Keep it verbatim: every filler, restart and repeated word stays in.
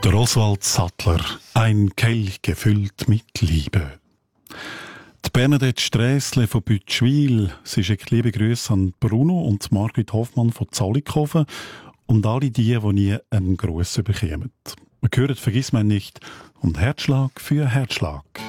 Der Oswald Sattler, ein Kelch gefüllt mit Liebe. Die Bernadette Strässle von Bütschwil, sie schickt liebe Grüße an Bruno und Margrit Hoffmann von Zollikofen und alle die, die nie einen Gruß bekommen. Wir hören «Vergiss mich nicht» und «Herzschlag für Herzschlag».